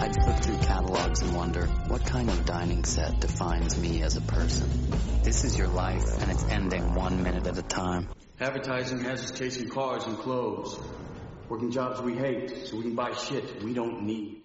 I'd flip through catalogs and wonder, what kind of dining set defines me as a person? This is your life, and it's ending 1 minute at a time. Advertising has us chasing cars and clothes, working jobs we hate so we can buy shit we don't need.